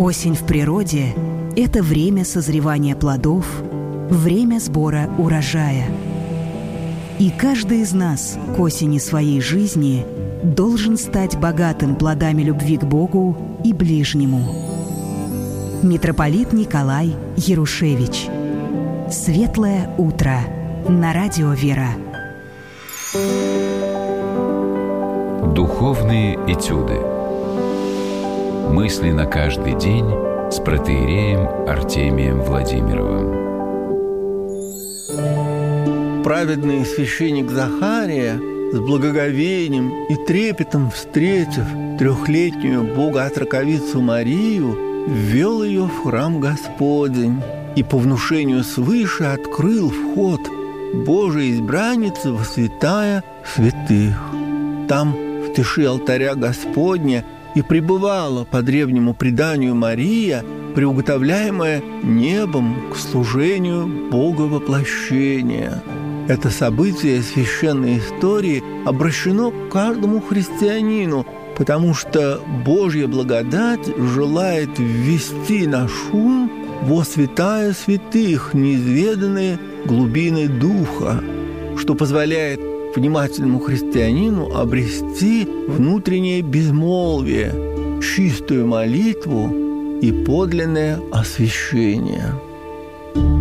Осень в природе – это время созревания плодов, время сбора урожая. И каждый из нас к осени своей жизни должен стать богатым плодами любви к Богу и ближнему. Митрополит Николай Ярушевич. Светлое утро на радио «Вера». Духовные этюды. Мысли на каждый день с протоиереем Артемием Владимировым. Праведный священник Захария с благоговением и трепетом, встретив трехлетнюю богоотроковицу Марию, ввел ее в храм Господень и по внушению свыше открыл вход Божией избранницы во святая святых. Там, в тиши алтаря Господня, и пребывала по древнему преданию Мария, приуготовляемая небом к служению Боговоплощения. Это событие священной истории обращено к каждому христианину, потому что Божья благодать желает ввести наш ум во святая святых, неизведанные глубины духа, что позволяет внимательному христианину обрести внутреннее безмолвие, чистую молитву и подлинное освящение.